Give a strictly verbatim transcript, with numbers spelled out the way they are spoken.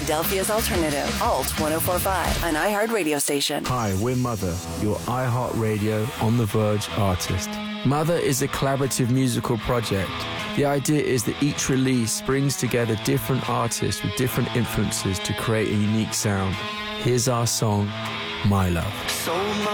Philadelphia's alternative, Alt one oh four point five, an iHeart radio station. Hi, we're Mother, your iHeartRadio On The Verge artist. Mother is a collaborative musical project. The idea is that each release brings together different artists with different influences to create a unique sound. Here's our song, My Love. So